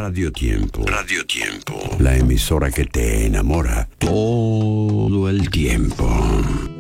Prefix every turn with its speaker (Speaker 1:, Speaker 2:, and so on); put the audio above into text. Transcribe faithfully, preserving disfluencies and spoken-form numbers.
Speaker 1: Radio Tiempo. Radio Tiempo. La emisora que te enamora todo el tiempo.